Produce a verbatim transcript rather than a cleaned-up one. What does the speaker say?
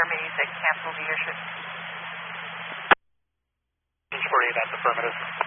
confirm eighty-six, cancel the airship. Beach forty-eight, that's affirmative.